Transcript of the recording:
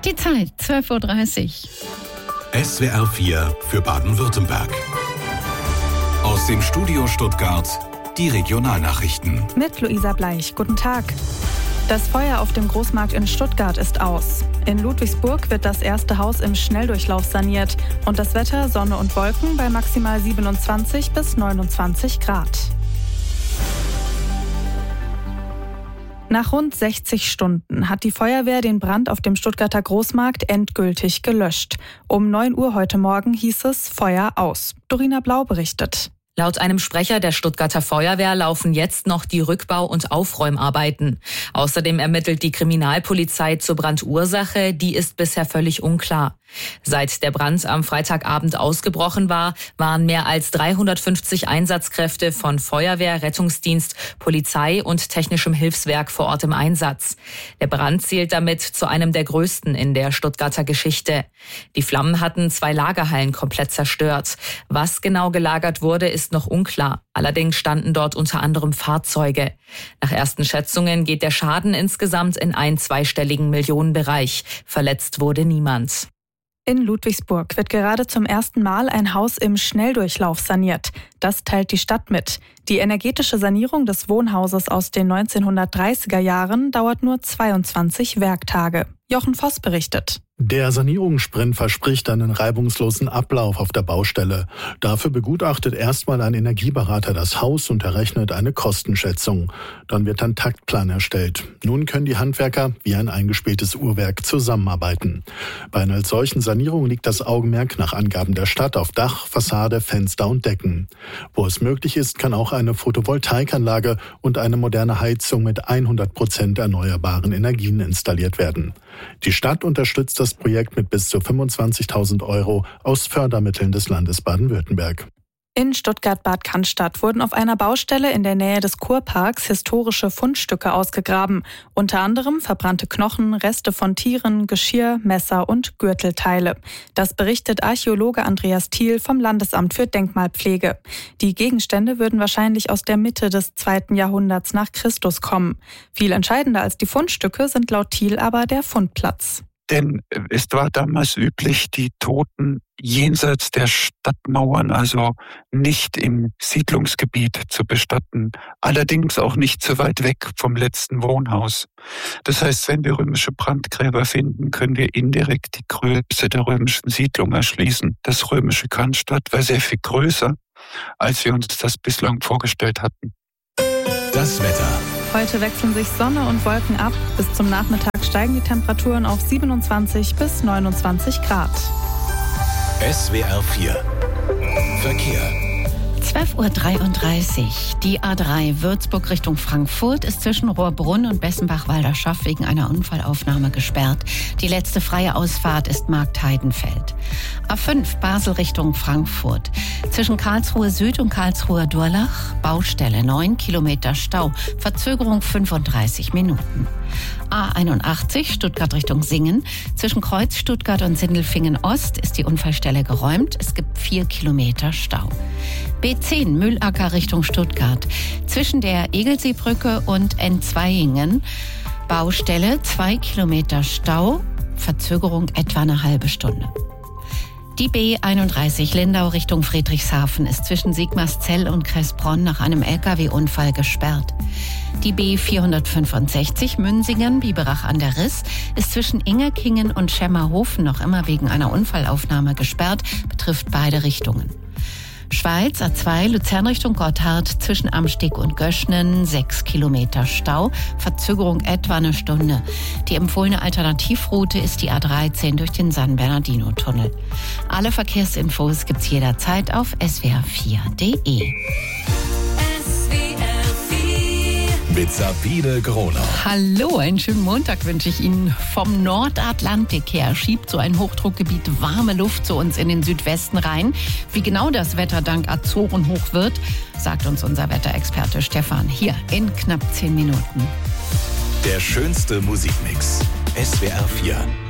Die Zeit, 12:30 Uhr. SWR 4 für Baden-Württemberg. Aus dem Studio Stuttgart die Regionalnachrichten. Mit Luisa Bleich. Guten Tag. Das Feuer auf dem Großmarkt in Stuttgart ist aus. In Ludwigsburg wird das erste Haus im Schnelldurchlauf saniert. Und das Wetter, Sonne und Wolken bei maximal 27 bis 29 Grad. Nach rund 60 Stunden hat die Feuerwehr den Brand auf dem Stuttgarter Großmarkt endgültig gelöscht. Um 9 Uhr heute Morgen hieß es Feuer aus. Dorina Blau berichtet. Laut einem Sprecher der Stuttgarter Feuerwehr laufen jetzt noch die Rückbau- und Aufräumarbeiten. Außerdem ermittelt die Kriminalpolizei zur Brandursache, die ist bisher völlig unklar. Seit der Brand am Freitagabend ausgebrochen war, waren mehr als 350 Einsatzkräfte von Feuerwehr, Rettungsdienst, Polizei und technischem Hilfswerk vor Ort im Einsatz. Der Brand zählt damit zu einem der größten in der Stuttgarter Geschichte. Die Flammen hatten 2 Lagerhallen komplett zerstört. Was genau gelagert wurde, ist noch unklar. Allerdings standen dort unter anderem Fahrzeuge. Nach ersten Schätzungen geht der Schaden insgesamt in einen zweistelligen Millionenbereich. Verletzt wurde niemand. In Ludwigsburg wird gerade zum ersten Mal ein Haus im Schnelldurchlauf saniert. Das teilt die Stadt mit. Die energetische Sanierung des Wohnhauses aus den 1930er Jahren dauert nur 22 Werktage. Jochen Voss berichtet. Der Sanierungssprint verspricht einen reibungslosen Ablauf auf der Baustelle. Dafür begutachtet erstmal ein Energieberater das Haus und errechnet eine Kostenschätzung. Dann wird ein Taktplan erstellt. Nun können die Handwerker wie ein eingespieltes Uhrwerk zusammenarbeiten. Bei einer solchen Sanierung liegt das Augenmerk nach Angaben der Stadt auf Dach, Fassade, Fenster und Decken. Wo es möglich ist, kann auch eine Photovoltaikanlage und eine moderne Heizung mit 100% erneuerbaren Energien installiert werden. Die Stadt unterstützt das Projekt mit bis zu 25.000 € aus Fördermitteln des Landes Baden-Württemberg. In Stuttgart-Bad Cannstatt wurden auf einer Baustelle in der Nähe des Kurparks historische Fundstücke ausgegraben. Unter anderem verbrannte Knochen, Reste von Tieren, Geschirr, Messer und Gürtelteile. Das berichtet Archäologe Andreas Thiel vom Landesamt für Denkmalpflege. Die Gegenstände würden wahrscheinlich aus der Mitte des 2. Jahrhunderts nach Christus kommen. Viel entscheidender als die Fundstücke sind laut Thiel aber der Fundplatz. Denn es war damals üblich, die Toten jenseits der Stadtmauern, also nicht im Siedlungsgebiet zu bestatten, allerdings auch nicht so weit weg vom letzten Wohnhaus. Das heißt, wenn wir römische Brandgräber finden, können wir indirekt die Größe der römischen Siedlung erschließen. Das römische Cannstatt war sehr viel größer, als wir uns das bislang vorgestellt hatten. Das Wetter. Heute wechseln sich Sonne und Wolken ab. Bis zum Nachmittag steigen die Temperaturen auf 27 bis 29 Grad. SWR 4 Verkehr. 12:33 Uhr. Die A3 Würzburg Richtung Frankfurt ist zwischen Rohrbrunn und Bessenbach-Walderschaft wegen einer Unfallaufnahme gesperrt. Die letzte freie Ausfahrt ist Marktheidenfeld. A5 Basel Richtung Frankfurt. Zwischen Karlsruhe Süd und Karlsruher Durlach Baustelle, 9 Kilometer Stau. Verzögerung 35 Minuten. A81 Stuttgart Richtung Singen. Zwischen Kreuz Stuttgart und Sindelfingen Ost ist die Unfallstelle geräumt. Es gibt 4 Kilometer Stau. B10 Mühlacker Richtung Stuttgart. Zwischen der Egelseebrücke und Entzweingen Baustelle, 2 Kilometer Stau. Verzögerung etwa eine halbe Stunde. Die B31 Lindau Richtung Friedrichshafen ist zwischen Sigmarszell und Kressbronn nach einem Lkw-Unfall gesperrt. Die B465 Münsingen-Biberach an der Riss ist zwischen Ingerkingen und Schemmerhofen noch immer wegen einer Unfallaufnahme gesperrt, betrifft beide Richtungen. Schweiz A2 Luzern Richtung Gotthard zwischen Amsteg und Göschnen 6 Kilometer Stau, Verzögerung etwa eine Stunde. Die empfohlene Alternativroute ist die A13 durch den San Bernardino-Tunnel. Alle Verkehrsinfos gibt's jederzeit auf swr4.de. Mit Sabine Groner. Hallo, einen schönen Montag wünsche ich Ihnen. Vom Nordatlantik her schiebt so ein Hochdruckgebiet warme Luft zu uns in den Südwesten rein. Wie genau das Wetter dank Azoren hoch wird, sagt uns unser Wetterexperte Stefan hier in knapp 10 Minuten. Der schönste Musikmix. SWR 4.